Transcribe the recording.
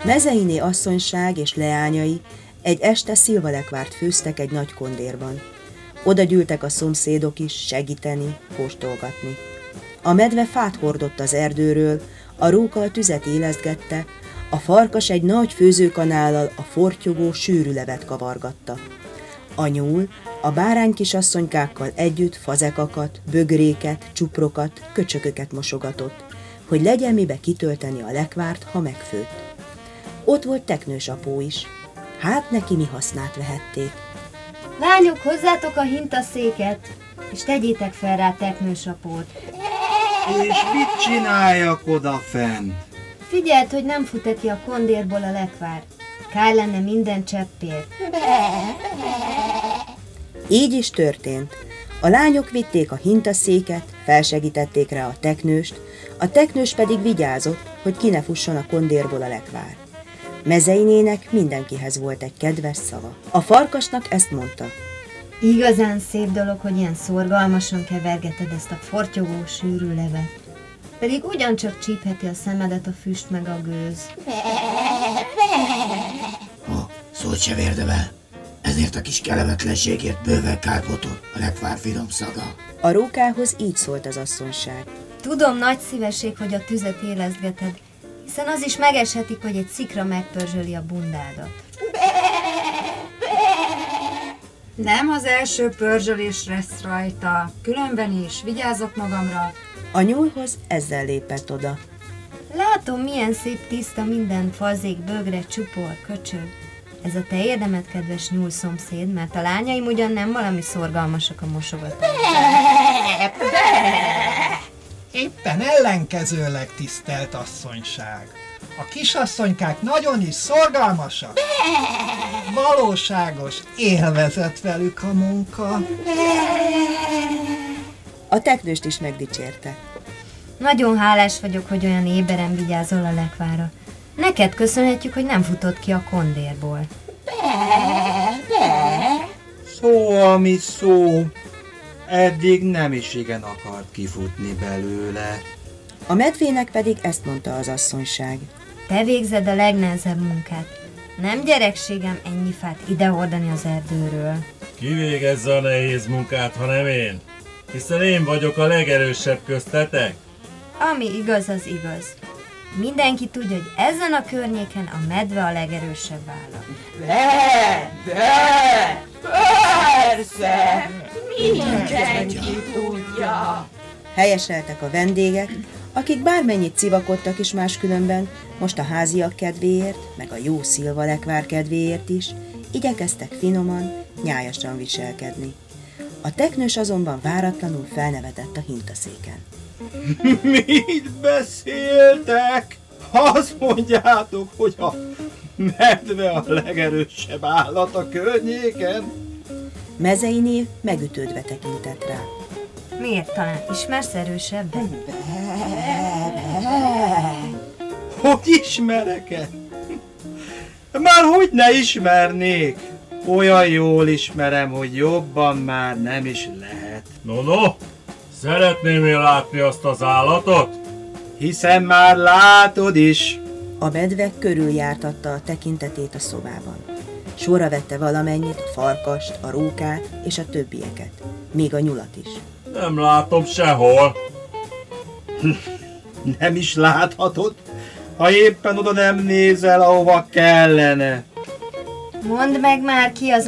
Mezeiné asszonyság és leányai egy este szilvalekvárt főztek egy nagy kondérban. Oda gyűltek a szomszédok is segíteni, kóstolgatni. A medve fát hordott az erdőről, a róka a tüzet élezgette, a farkas egy nagy főzőkanállal a fortyogó sűrű levet kavargatta. A nyúl a bárány kisasszonykákkal együtt fazekakat, bögréket, csuprokat, köcsököket mosogatott, hogy legyen mibe kitölteni a lekvárt, ha megfőtt. Ott volt Teknős apó is. Hát neki mi hasznát vehették. Lányok, hozzátok a hintaszéket, és tegyétek fel rá Teknős apót. És mit csináljak odafent? Figyeld, hogy nem fut-e ki a kondérból a lekvár. Kár lenne minden cseppért. Így is történt. A lányok vitték a hintaszéket, felsegítették rá a teknőst, a teknős pedig vigyázott, hogy ki ne fusson a kondérból a lekvár. Mezeinének mindenkihez volt egy kedves szava. A farkasnak ezt mondta. Igazán szép dolog, hogy ilyen szorgalmasan kevergeted ezt a fortyogó sűrű levet. Pedig ugyancsak csípheti a szemedet a füst meg a gőz. Szót se vérdemel. Ezért a kis kellemetlenségért bőven kárpotol a lekvár finom szaga. A rókához így szólt az asszonyság. Tudom, nagy szívesség, hogy a tüzet élezgeted, hiszen az is megeshetik, hogy egy szikra megpörzsöli a bundádat. Nem az első pörzsölés lesz rajta, különben is vigyázok magamra. A nyúlhoz ezzel lépett oda. Látom, milyen szép tiszta minden fazék, bögre, csupor, köcsög. Ez a te érdemed, kedves nyúl szomszéd, mert a lányaim ugyan nem valami szorgalmasak a mosogatásban. Éppen ellenkezőleg, tisztelt asszonyság. A kisasszonykák nagyon is szorgalmasak. Valóságos élvezet velük a munka. A teknőst is megdicsérte. Nagyon hálás vagyok, hogy olyan éberen vigyázol a lekvára. Neked köszönhetjük, hogy nem futott ki a kondérból. Szó, ami szó. Eddig nem is igen akart kifutni belőle. A medvének pedig ezt mondta az asszonyság. Te végzed a legnehezebb munkát. Nem gyerekségem ennyi fát idehordani az erdőről. Ki végezze a nehéz munkát, ha nem én? Hiszen én vagyok a legerősebb köztetek. Ami igaz, az igaz. Mindenki tudja, hogy ezen a környéken a medve a legerősebb állat. Persze, mindenki tudja. Helyeseltek a vendégek, akik bármennyit civakodtak is máskülönben, most a háziak kedvéért, meg a jó szilvalekvár kedvéért is, igyekeztek finoman, nyájasan viselkedni. A teknős azonban váratlanul felnevetett a hintaszéken. Mit beszéltek? Azt mondjátok, hogy a medve a legerősebb állat a környéken? Mezeinél megütődve tekintett rá. Miért, talán ismersz erősebbet? Hogy ismerek-e? Már hogy ne ismernék? Olyan jól ismerem, hogy jobban már nem is lehet. No, szeretném én látni azt az állatot? Hiszen már látod is. A medve körüljártatta a tekintetét a szobában. Sorra vette valamennyit, a farkast, a rókát és a többieket, még a nyulat is. Nem látom sehol. Nem is láthatod, ha éppen oda nem nézel, ahova kellene. Mondd meg már, ki az